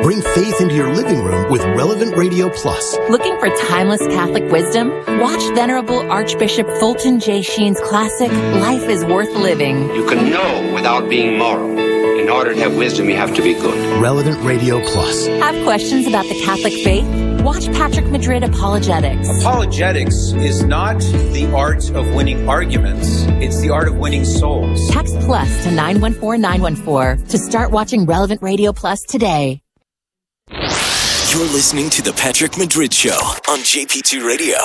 Bring faith into your living room with Relevant Radio Plus. Looking for timeless Catholic wisdom? Watch Venerable Archbishop Fulton J. Sheen's classic, Life is Worth Living. You can know without being moral. In order to have wisdom, you have to be good. Relevant Radio Plus. Have questions about the Catholic faith? Watch Patrick Madrid Apologetics. Apologetics is not the art of winning arguments. It's the art of winning souls. Text plus to 914-914 to start watching Relevant Radio Plus today. You're listening to The Patrick Madrid Show on JP2 Radio.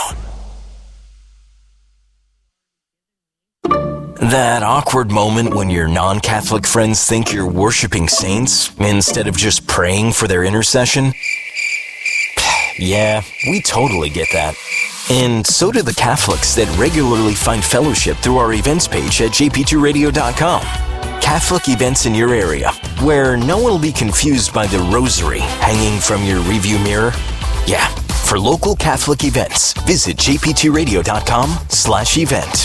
That awkward moment when your non-Catholic friends think you're worshiping saints instead of just praying for their intercession? Yeah, we totally get that. And so do the Catholics that regularly find fellowship through our events page at jp2radio.com. Catholic events in your area, where no one will be confused by the rosary hanging from your review mirror. Yeah, for local Catholic events, visit jp2radio.com/event.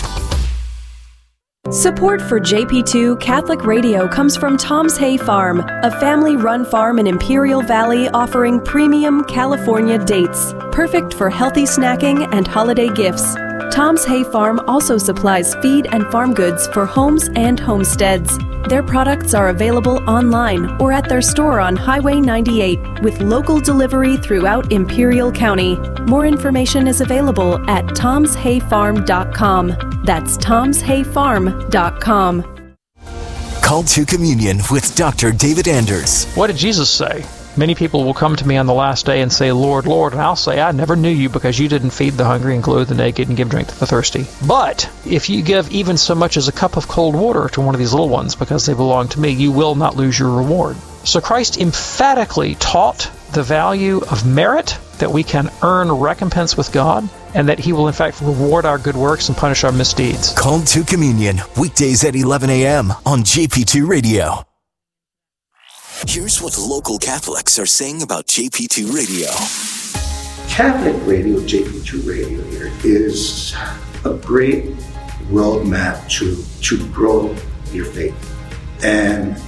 Support for JP2 Catholic Radio comes from Tom's Hay Farm, a family-run farm in Imperial Valley offering premium California dates, perfect for healthy snacking and holiday gifts. Tom's Hay Farm also supplies feed and farm goods for homes and homesteads. Their products are available online or at their store on Highway 98 with local delivery throughout Imperial County. More information is available at tomshayfarm.com. That's tomshayfarm.com. Call to Communion with Dr. David Anders. What did Jesus say? Many people will come to me on the last day and say, Lord, Lord, and I'll say, I never knew you because you didn't feed the hungry and clothe the naked and give drink to the thirsty. But if you give even so much as a cup of cold water to one of these little ones because they belong to me, you will not lose your reward. So Christ emphatically taught the value of merit, that we can earn recompense with God, and that He will in fact reward our good works and punish our misdeeds. Call to Communion, weekdays at 11 a.m. on JP2 Radio. Here's what local Catholics are saying about JP2 Radio. Catholic Radio, JP2 Radio here, is a great roadmap to grow your faith and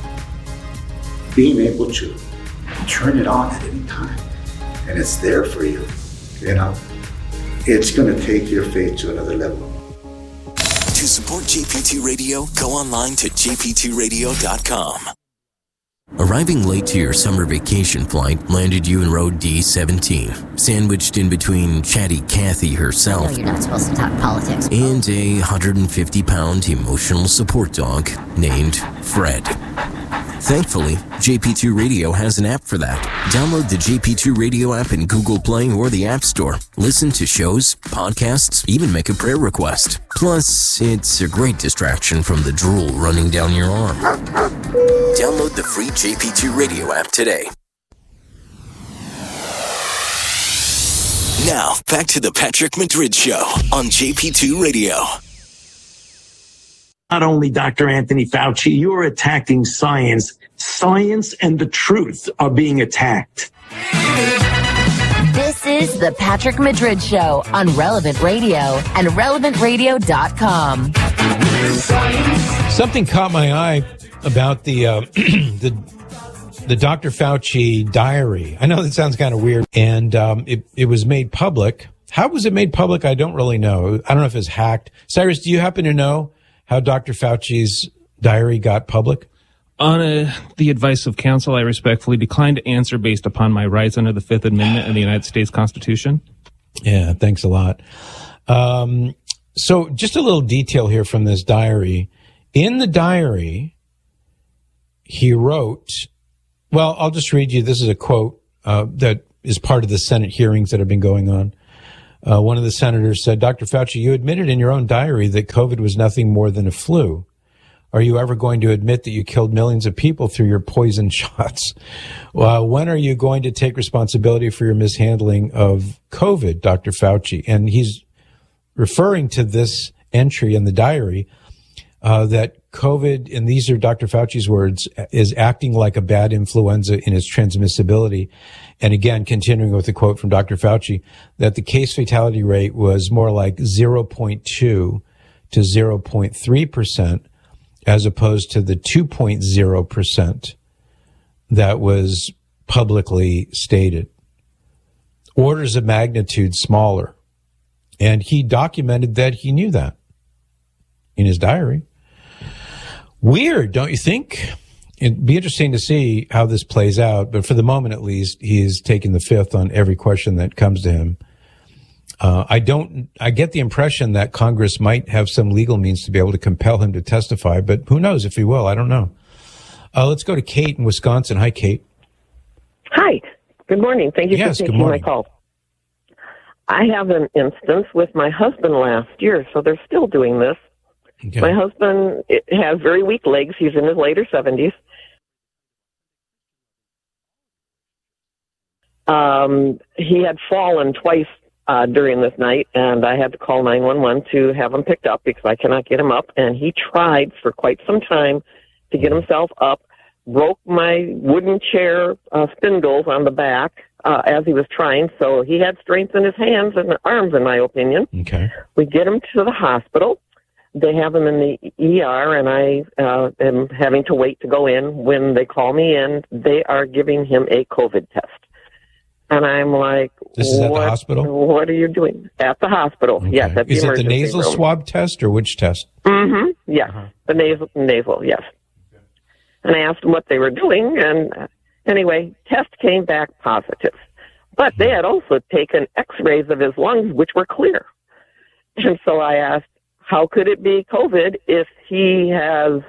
being able to turn it on at any time. And it's there for you. You know, it's going to take your faith to another level. To support JP2 Radio, go online to jp2radio.com. Arriving late to your summer vacation flight landed you in row D17, sandwiched in between chatty Kathy herself you're not supposed to talk politics, and a 150-pound emotional support dog named Fred. Thankfully, JP2 Radio has an app for that. Download the JP2 Radio app in Google Play or the App Store. Listen to shows, podcasts, even make a prayer request. Plus, it's a great distraction from the drool running down your arm. Download the free JP2 Radio app today. Now, back to the Patrick Madrid Show on JP2 Radio. Not only Dr. Anthony Fauci, you're attacking science. Science and the truth are being attacked. This is the Patrick Madrid Show on Relevant Radio and RelevantRadio.com. Something caught my eye about the Dr. Fauci diary. I know that sounds kind of weird, and it was made public. How was it made public? I don't really know. I don't know if it's hacked. Cyrus, do you happen to know how Dr. Fauci's diary got public? On the advice of counsel, I respectfully decline to answer based upon my rights under the Fifth Amendment in the United States Constitution. Yeah, thanks a lot. So just a little detail here from this diary. In the diary, he wrote, well, I'll just read you. This is a quote that is part of the Senate hearings that have been going on. One of the senators said, Dr. Fauci, you admitted in your own diary that COVID was nothing more than a flu. Are you ever going to admit that you killed millions of people through your poison shots? When are you going to take responsibility for your mishandling of COVID, Dr. Fauci? And he's referring to this entry in the diary that COVID, and these are Dr. Fauci's words, is acting like a bad influenza in its transmissibility. And again, continuing with the quote from Dr. Fauci, that the case fatality rate was more like 0.2 to 0.3%, as opposed to the 2.0% that was publicly stated. Orders of magnitude smaller. And he documented that he knew that in his diary. Weird, don't you think? It'd be interesting to see how this plays out, but for the moment at least, he is taking the fifth on every question that comes to him. I get the impression that Congress might have some legal means to be able to compel him to testify, but who knows if he will? I don't know. Let's go to Kate in Wisconsin. Hi, Kate. Hi. Good morning. Thank you for taking my call. I have an instance with my husband last year, so they're still doing this. Okay. My husband has very weak legs. He's in his later 70s. He had fallen twice during this night, and I had to call 911 to have him picked up because I cannot get him up. And he tried for quite some time to get himself up, broke my wooden chair spindles on the back as he was trying. So he had strength in his hands and arms, in my opinion. Okay. We get him to the hospital. They have him in the ER, and I am having to wait to go in. When they call me in, they are giving him a COVID test. And I'm like, this is at the hospital? What are you doing? At the hospital, okay. Yes, at the Is it the emergency nasal room. Swab test or which test? Mm-hmm, yes, the nasal, yes. Okay. And I asked them what they were doing, and anyway, test came back positive. But they had also taken x-rays of his lungs, which were clear. And so I asked, how could it be COVID if he has,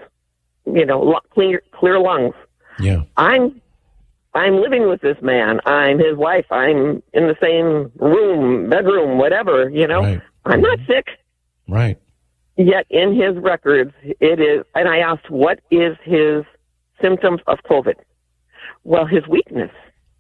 clear lungs? Yeah. I'm living with this man. I'm his wife. I'm in the same room, bedroom, whatever, Right. I'm not sick. Right. Yet in his records, it is, and I asked, what is his symptoms of COVID? Well, his weakness.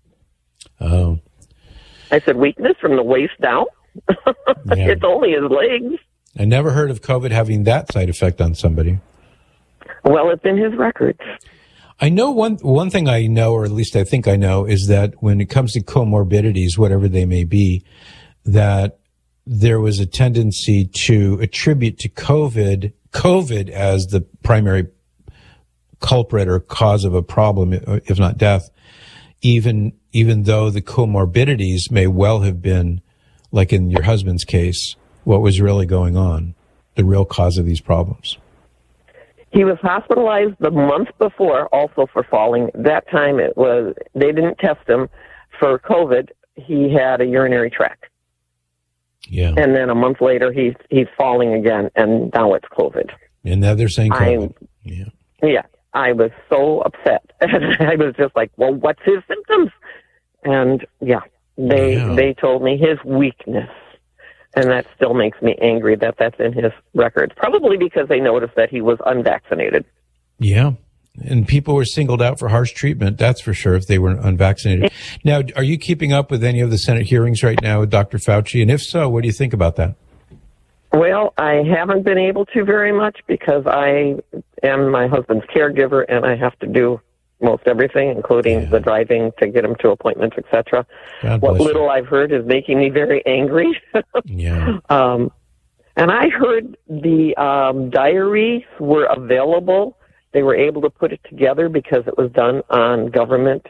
Oh. I said, weakness from the waist down? Yeah. It's only his legs. I never heard of COVID having that side effect on somebody. Well, it's in his records. I know one thing I know, or at least I think I know, is that when it comes to comorbidities, whatever they may be, that there was a tendency to attribute to COVID as the primary culprit or cause of a problem, if not death, even though the comorbidities may well have been, like in your husband's case, what was really going on, the real cause of these problems. He was hospitalized the month before also for falling. That time they didn't test him for COVID. He had a urinary tract. Yeah. And then a month later, he's falling again, and now it's COVID. And now they're saying COVID. Yeah. I was so upset. And I was just like, well, what's his symptoms? And they told me his weakness. And that still makes me angry that that's in his records, probably because they noticed that he was unvaccinated. Yeah. And people were singled out for harsh treatment, that's for sure, if they were unvaccinated. Now, are you keeping up with any of the Senate hearings right now with Dr. Fauci? And if so, what do you think about that? Well, I haven't been able to very much because I am my husband's caregiver and I have to do most everything, including the driving to get him to appointments, etc. What little I've heard is making me very angry. Yeah. And I heard the diaries were available. They were able to put it together because it was done on government.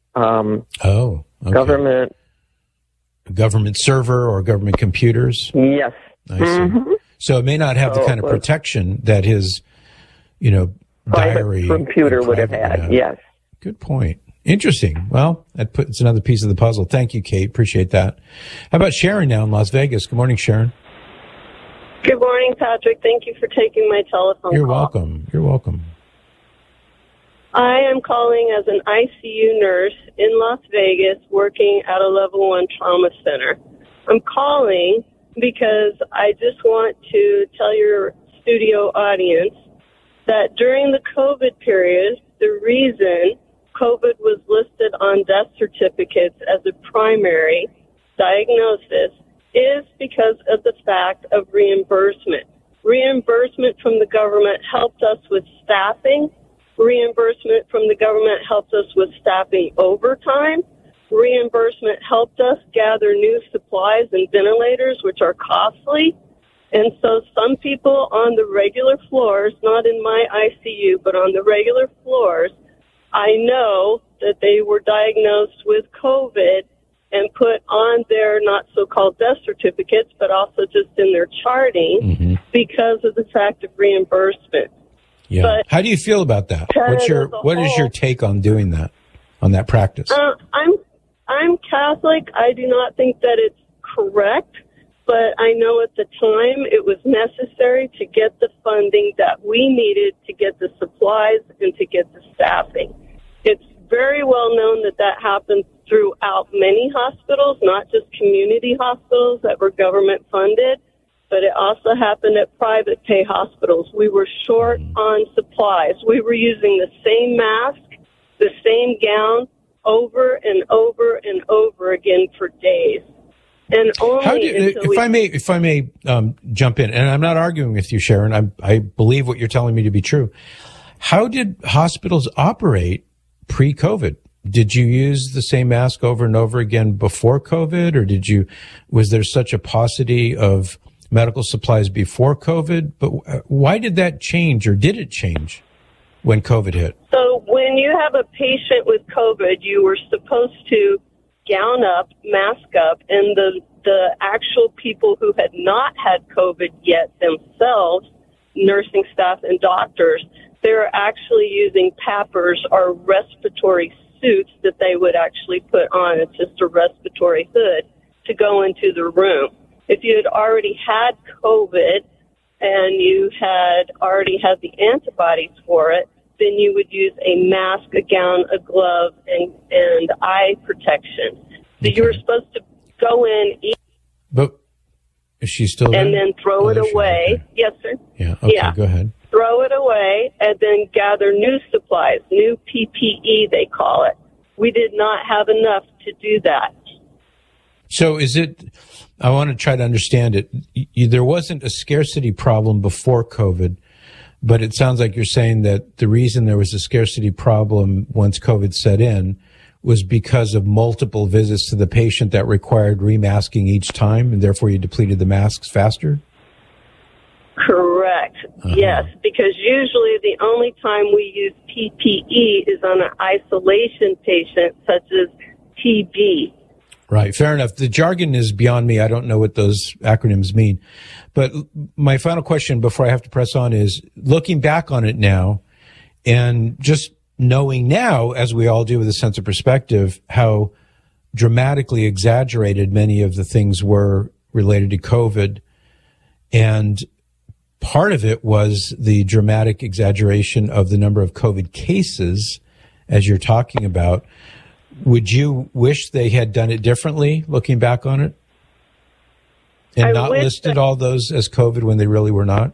Government server or government computers. Yes. I see. Mm-hmm. So it may not have the kind of protection that his, diary computer would have had. Yes. Good point. Interesting. Well, it's another piece of the puzzle. Thank you, Kate. Appreciate that. How about Sharon now in Las Vegas? Good morning, Sharon. Good morning, Patrick. Thank you for taking my telephone You're call. welcome. You're welcome. I am calling as an ICU nurse in Las Vegas working at a level 1 trauma center. I'm calling because I just want to tell your studio audience that during the COVID period, the reason COVID was listed on death certificates as a primary diagnosis is because of the fact of reimbursement. Reimbursement from the government helped us with staffing. Reimbursement from the government helped us with staffing overtime. Reimbursement helped us gather new supplies and ventilators, which are costly. And so some people on the regular floors, not in my ICU, but on the regular floors, I know that they were diagnosed with COVID and put on their not so-called death certificates, but also just in their charting because of the fact of reimbursement. Yeah. But how do you feel about that? What is your take on doing that, on that practice? I'm Catholic. I do not think that it's correct, but I know at the time it was necessary to get the funding that we needed to get the supplies and to get the staffing. It's very well known that that happens throughout many hospitals, not just community hospitals that were government funded, but it also happened at private pay hospitals. We were short on supplies. We were using the same mask, the same gown over and over and over again for days. And only if I may jump in, and I'm not arguing with you, Sharon. I believe what you're telling me to be true. How did hospitals operate pre-COVID? Did you use the same mask over and over again before COVID, or was there such a paucity of medical supplies before COVID? But why did that change, or did it change when COVID hit? So when you have a patient with COVID, you were supposed to gown up, mask up, and the actual people who had not had COVID yet themselves, nursing staff and doctors, they're actually using PAPRs or respiratory suits that they would actually put on. It's just a respiratory hood to go into the room. If you had already had COVID and you had already had the antibodies for it, then you would use a mask, a gown, a glove, and eye protection. So you were supposed to go in, eat, but is she still there? And then throw it away. Okay. Yes, sir. Yeah. Okay. Yeah. Go ahead. Throw it away and then gather new supplies, new PPE they call it. We did not have enough to do that. So I want to try to understand it. There wasn't a scarcity problem before COVID, but it sounds like you're saying that the reason there was a scarcity problem once COVID set in was because of multiple visits to the patient that required remasking each time, and therefore you depleted the masks faster? Correct. Yes, because usually the only time we use PPE is on an isolation patient, such as TB. Right. Fair enough. The jargon is beyond me. I don't know what those acronyms mean. But my final question before I have to press on is, looking back on it now and just knowing now, as we all do with a sense of perspective, how dramatically exaggerated many of the things were related to COVID. And part of it was the dramatic exaggeration of the number of COVID cases, as you're talking about. Would you wish they had done it differently, looking back on it? And not listed all those as COVID when they really were not?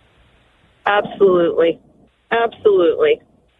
Absolutely. Absolutely.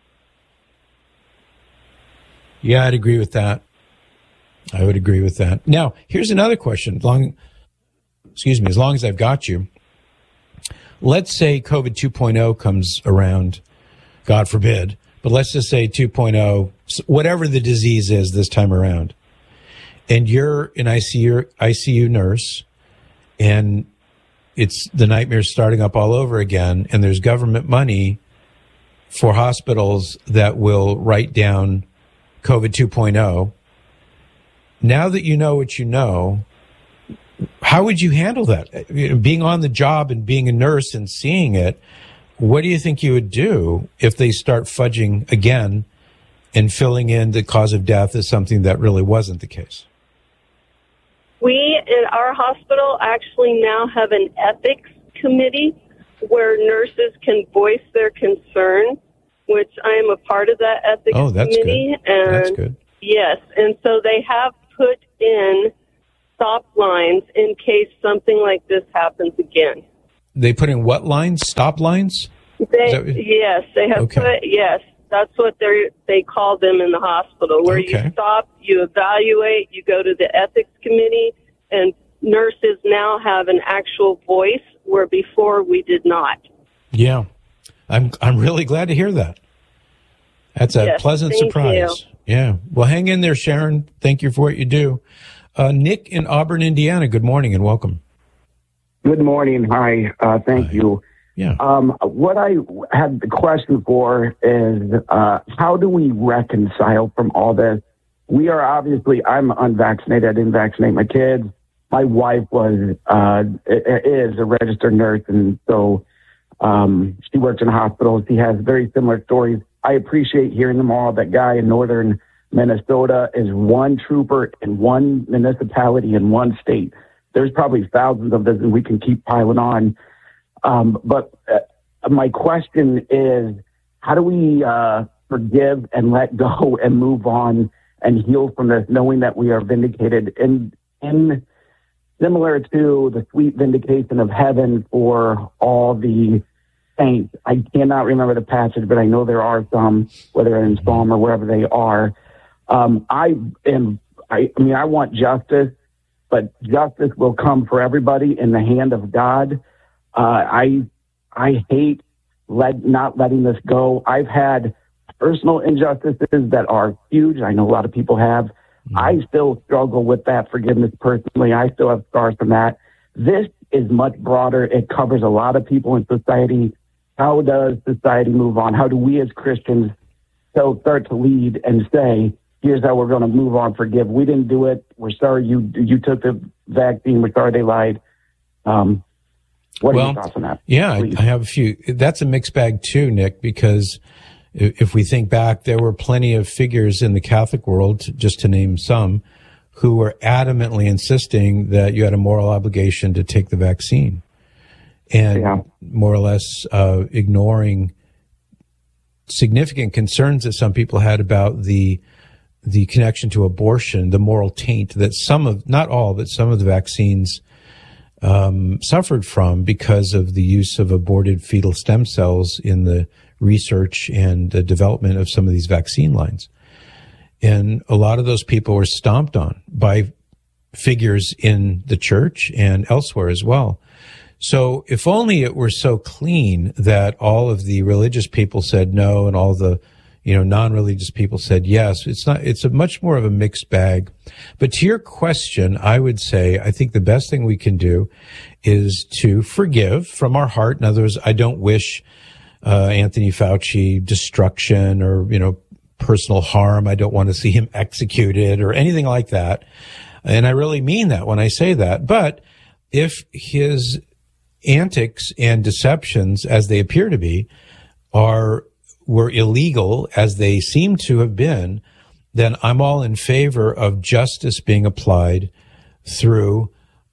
Yeah, I'd agree with that. I would agree with that. Now, here's another question. As long as I've got you. Let's say COVID 2.0 comes around, God forbid, but let's just say 2.0, whatever the disease is this time around, and you're an ICU nurse, and it's the nightmare starting up all over again, and there's government money for hospitals that will write down COVID 2.0. Now that you know what you know, how would you handle that? Being on the job and being a nurse and seeing it, what do you think you would do if they start fudging again and filling in the cause of death as something that really wasn't the case? We in our hospital actually now have an ethics committee where nurses can voice their concern, which I am a part of that ethics committee. Good. And that's good. Yes, and so they have put in stop lines in case something like this happens again. They put in what lines? Stop lines? Yes, they have put, yes. That's what they call them in the hospital, where you stop, you evaluate, you go to the ethics committee, and nurses now have an actual voice where before we did not. Yeah. I'm really glad to hear that. That's a pleasant surprise. Yeah. Well, hang in there, Sharon. Thank you for what you do. Nick in Auburn, Indiana, good morning and welcome. Good morning. Hi. Thank you. Yeah. What I had the question for is, how do we reconcile from all this? We are obviously, I'm unvaccinated. I didn't vaccinate my kids. My wife is a registered nurse, and so she works in hospitals. She has very similar stories. I appreciate hearing them all. That guy in northern Minnesota is one trooper in one municipality in one state. There's probably thousands of this, and we can keep piling on. But my question is, how do we forgive and let go and move on and heal from this, knowing that we are vindicated in similar to the sweet vindication of heaven for all the saints? I cannot remember the passage, but I know there are some, whether in Psalm or wherever they are. I want justice, but justice will come for everybody in the hand of God. I hate not letting this go. I've had personal injustices that are huge. I know a lot of people have. I still struggle with that forgiveness personally. I still have scars from that. This is much broader. It covers a lot of people in society. How does society move on? How do we as Christians start to lead and say, here's how we're going to move on, forgive. We didn't do it. We're sorry you took the vaccine. We're sorry they lied. What are your thoughts on that? Yeah, I have a few. That's a mixed bag too, Nick, because if we think back, there were plenty of figures in the Catholic world, just to name some, who were adamantly insisting that you had a moral obligation to take the vaccine, and more or less ignoring significant concerns that some people had about the connection to abortion, the moral taint that not all, but some of the vaccines suffered from because of the use of aborted fetal stem cells in the research and the development of some of these vaccine lines. And a lot of those people were stomped on by figures in the church and elsewhere as well. So if only it were so clean that all of the religious people said no and all the non-religious people said yes. It's a much more of a mixed bag. But to your question, I would say, I think the best thing we can do is to forgive from our heart. In other words, I don't wish Anthony Fauci destruction or, personal harm. I don't want to see him executed or anything like that. And I really mean that when I say that. But if his antics and deceptions, as they appear to be, were illegal, as they seem to have been, then I'm all in favor of justice being applied through,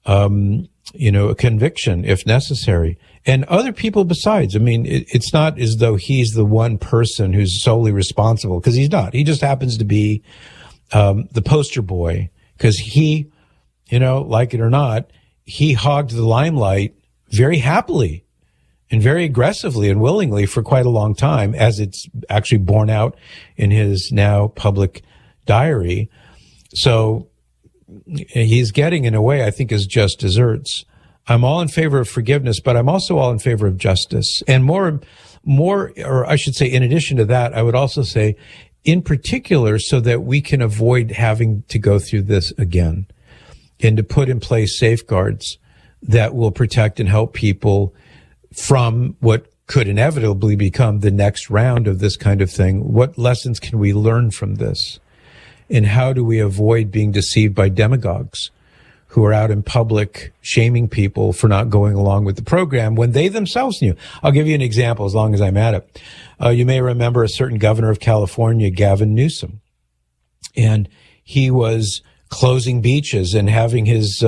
a conviction if necessary. And other people besides. I mean, it's not as though he's the one person who's solely responsible, because he's not. He just happens to be the poster boy, because he, like it or not, he hogged the limelight very happily and very aggressively and willingly for quite a long time, as it's actually borne out in his now public diary. So he's getting, in a way, I think, his just desserts. I'm all in favor of forgiveness, but I'm also all in favor of justice. And more, or I should say, in addition to that, I would also say, in particular, so that we can avoid having to go through this again, and to put in place safeguards that will protect and help people from what could inevitably become the next round of this kind of thing. What lessons can we learn from this? And how do we avoid being deceived by demagogues who are out in public shaming people for not going along with the program when they themselves knew? I'll give you an example as long as I'm at it. You may remember a certain governor of California, Gavin Newsom, and he was closing beaches and having his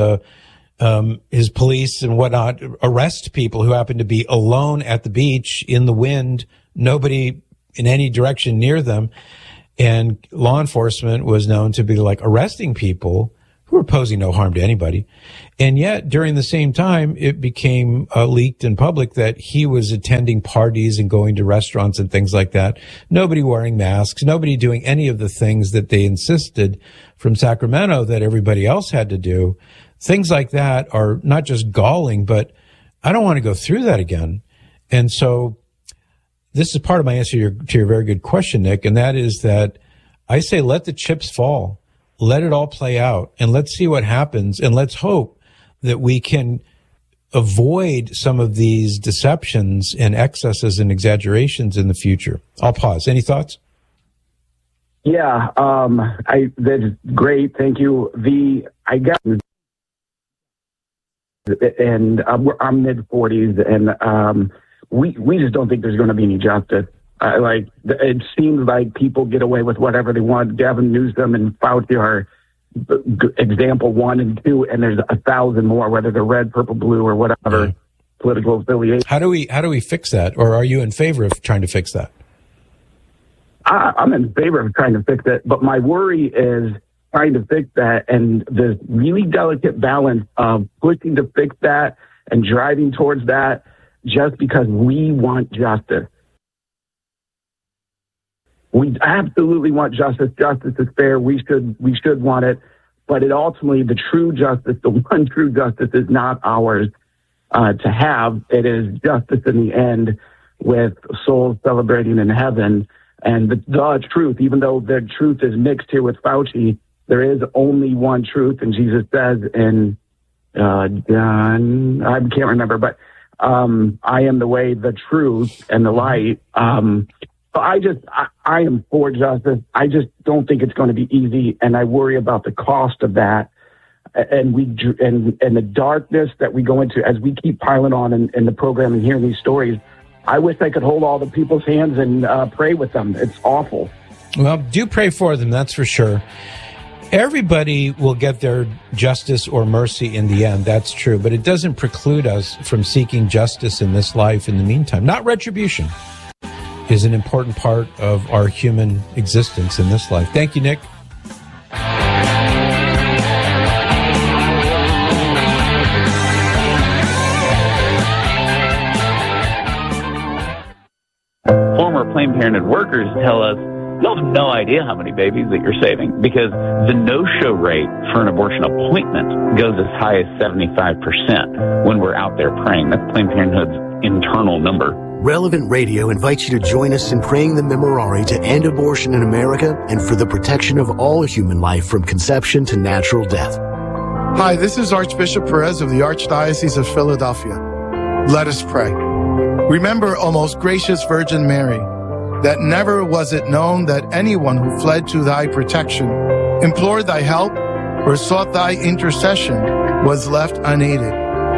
police and whatnot arrest people who happened to be alone at the beach in the wind, nobody in any direction near them. And law enforcement was known to be arresting people who were posing no harm to anybody. And yet during the same time, it became leaked in public that he was attending parties and going to restaurants and things like that. Nobody wearing masks, nobody doing any of the things that they insisted from Sacramento that everybody else had to do. Things like that are not just galling, but I don't want to go through that again. And so this is part of my answer to your very good question, Nick, and that is that I say let the chips fall. Let it all play out, and let's see what happens, and let's hope that we can avoid some of these deceptions and excesses and exaggerations in the future? I'll pause. Any thoughts? Yeah, that's great. Thank you. I'm mid-40s, and we just don't think there's going to be any justice. It seems like people get away with whatever they want. Gavin Newsom and Fauci are example 1 and 2, and there's 1,000 more, whether they're red, purple, blue, or whatever political affiliation. How do we fix that, or are you in favor of trying to fix that? I'm in favor of trying to fix it, but my worry is trying to fix that and the really delicate balance of pushing to fix that and driving towards that just because we want justice. We absolutely want justice. Justice is fair. We should want it. But it ultimately, the true justice, the one true justice is not ours to have. It is justice in the end with souls celebrating in heaven. And the truth, even though the truth is mixed here with Fauci, there is only one truth. And Jesus says in John, I can't remember, but I am the way, the truth, and the light. So I am for justice. I just don't think it's going to be easy, and I worry about the cost of that, and the darkness that we go into as we keep piling on in the program and hearing these stories. I wish I could hold all the people's hands and pray with them. It's awful. Well, do pray for them, that's for sure. Everybody will get their justice or mercy in the end, that's true, but it doesn't preclude us from seeking justice in this life in the meantime. Not retribution is an important part of our human existence in this life. Thank you, Nick. Former Planned Parenthood workers tell us you'll have no idea how many babies that you're saving because the no-show rate for an abortion appointment goes as high as 75% when we're out there praying. That's Planned Parenthood's internal number. Relevant Radio invites you to join us in praying the Memorare to end abortion in America and for the protection of all human life from conception to natural death. Hi, this is Archbishop Perez of the Archdiocese of Philadelphia. Let us pray. Remember, O most gracious Virgin Mary, that never was it known that anyone who fled to thy protection, implored thy help, or sought thy intercession was left unaided.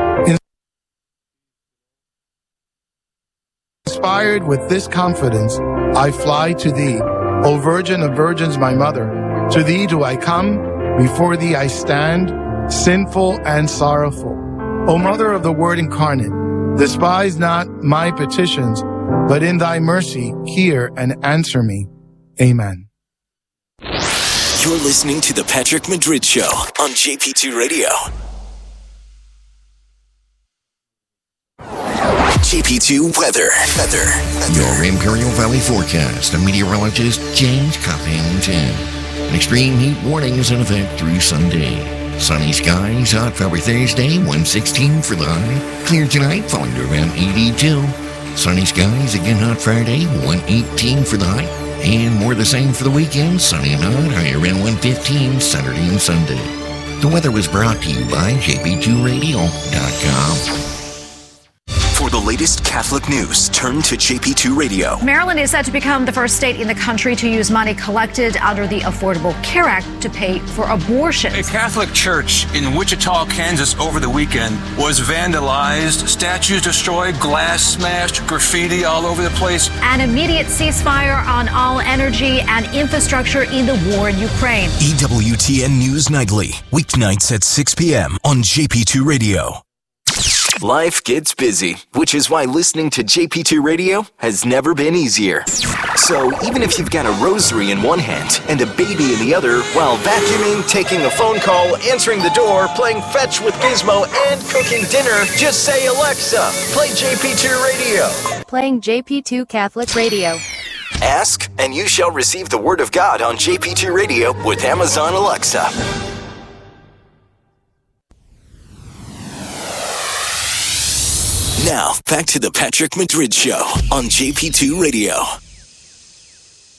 Inspired with this confidence, I fly to thee, O Virgin of Virgins, my mother. To thee do I come, before thee I stand, sinful and sorrowful. O Mother of the Word incarnate, despise not my petitions, but in thy mercy hear and answer me. Amen. You're listening to The Patrick Madrid Show on JP2 Radio. JP2 Weather. Your Imperial Valley forecast. A meteorologist, James Cuffington. An extreme heat warning is in effect through Sunday. Sunny skies, hot for Thursday, 116 for the high. Clear tonight, falling to around 82. Sunny skies, again hot Friday, 118 for the high. And more the same for the weekend, sunny and hot, high around 115 Saturday and Sunday. The weather was brought to you by jp2radio.com. For the latest Catholic news, turn to JP2 Radio. Maryland is set to become the first state in the country to use money collected under the Affordable Care Act to pay for abortions. A Catholic church in Wichita, Kansas over the weekend was vandalized, statues destroyed, glass smashed, graffiti all over the place. An immediate ceasefire on all energy and infrastructure in the war in Ukraine. EWTN News Nightly, weeknights at 6 p.m. on JP2 Radio. Life gets busy, which is why listening to JP2 Radio has never been easier. So even if you've got a rosary in one hand and a baby in the other, while vacuuming, taking a phone call, answering the door, playing fetch with Gizmo, and cooking dinner, just say, Alexa, play JP2 Radio. Playing JP2 Catholic Radio. Ask, and you shall receive the Word of God on JP2 Radio with Amazon Alexa. Now, back to the Patrick Madrid Show on JP2 Radio.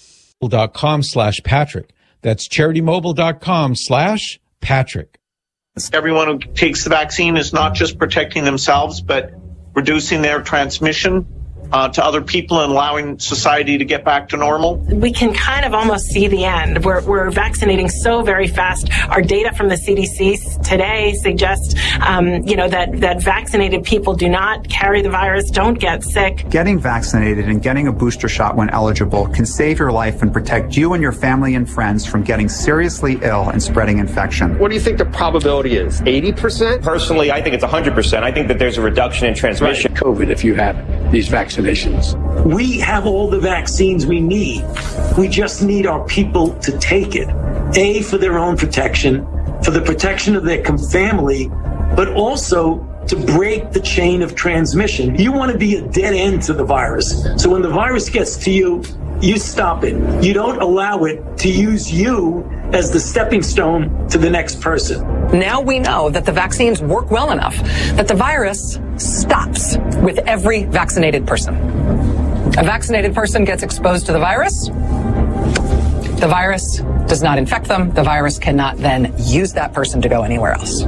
.com/Patrick. That's CharityMobile.com/Patrick. Everyone who takes the vaccine is not just protecting themselves, but reducing their transmission to other people and allowing society to get back to normal. We can kind of almost see the end. We're vaccinating so very fast. Our data from the CDC today suggests, that vaccinated people do not carry the virus, don't get sick. Getting vaccinated and getting a booster shot when eligible can save your life and protect you and your family and friends from getting seriously ill and spreading infection. What do you think the probability is? 80%? Personally, I think it's 100%. I think that there's a reduction in transmission. Right. COVID, if you have these vaccinations. We have all the vaccines we need. We just need our people to take it. A, for their own protection, for the protection of their family, but also to break the chain of transmission. You want to be a dead end to the virus. So when the virus gets to you, you stop it. You don't allow it to use you as the stepping stone to the next person. Now we know that the vaccines work well enough that the virus stops with every vaccinated person. A vaccinated person gets exposed to the virus. The virus does not infect them. The virus cannot then use that person to go anywhere else.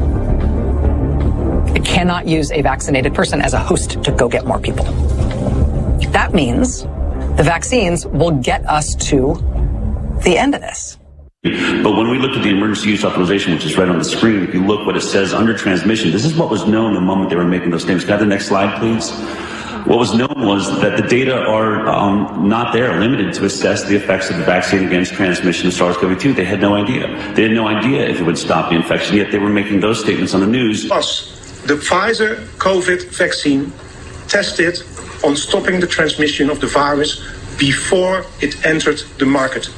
It cannot use a vaccinated person as a host to go get more people. That means the vaccines will get us to the end of this. But when we looked at the emergency use authorization, which is right on the screen, if you look what it says under transmission, this is what was known the moment they were making those statements. Can I have the next slide, please? What was known was that the data are not there, limited to assess the effects of the vaccine against transmission of SARS-CoV-2. They had no idea. They had no idea if it would stop the infection, yet they were making those statements on the news. Plus, the Pfizer COVID vaccine tested on stopping the transmission of the virus before it entered the market.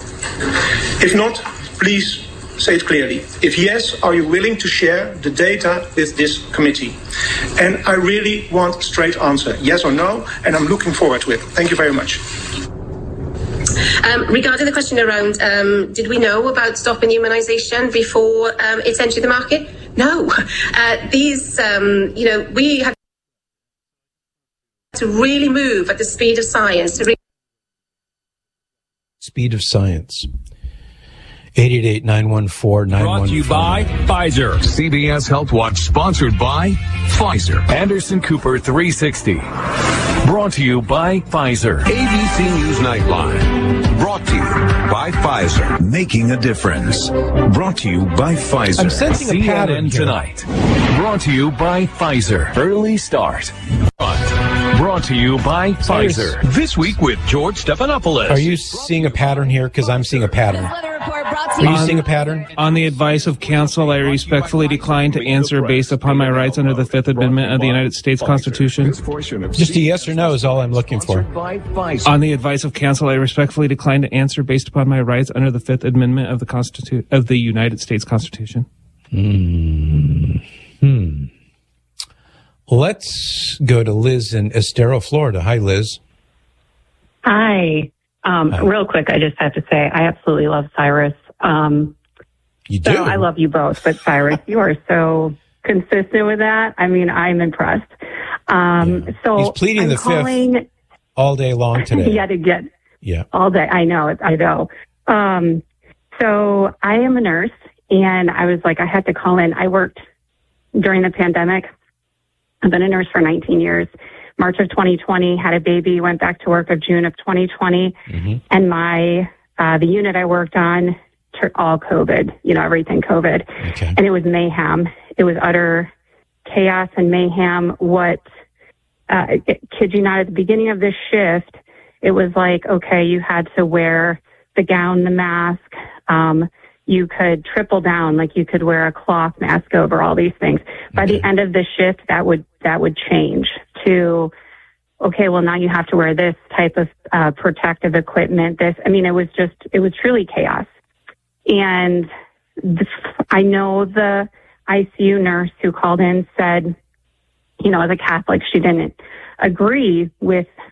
If not, please say it clearly. If yes, are you willing to share the data with this committee? And I really want a straight answer, yes or no, and I'm looking forward to it. Thank you very much. Regarding the question around, did we know about stopping immunization before it's entered the market? No. We have to really move at the speed of science. Speed of science. 888-914-9149. Brought to you by Pfizer. CBS Health Watch sponsored by Pfizer. Anderson Cooper 360. Brought to you by Pfizer. ABC News Nightline. Brought to you by Pfizer. Making a difference. Brought to you by Pfizer. I'm sensing a pattern here. Tonight. Brought to you by Pfizer. Early start. Brought to you by Pfizer. This week with George Stephanopoulos. Are you seeing a pattern here? Because I'm seeing a pattern. Are you seeing a pattern? On the advice of counsel, I respectfully decline to answer based upon my rights under the Fifth Amendment of the United States Constitution. Just a yes or no is all I'm looking for. On the advice of counsel, I respectfully decline to answer based upon my rights under the Fifth Amendment of the United States Constitution. Let's go to Liz in Estero, Florida. Hi, Liz. Hi. Real quick, I just have to say I absolutely love Cyrus. You do? So I love you both, but Cyrus, you are so consistent with that. I mean, I'm impressed. So he's pleading the fifth all day long today. Yet again. Yeah. All day. I know. So I am a nurse, and I was like, I had to call in. I worked during the pandemic. I've been a nurse for 19 years. March of 2020, had a baby, went back to work of June of 2020. And the unit I worked on, all COVID, everything COVID. Okay. And it was mayhem. It was utter chaos and mayhem. Kid you not, at the beginning of this shift, it was like, okay, you had to wear the gown, the mask. You could triple down, like you could wear a cloth mask over all these things. By the end of the shift, that would change to, okay, well, now you have to wear this type of protective equipment. It was truly chaos. And I know the ICU nurse who called in said, as a Catholic, she didn't agree with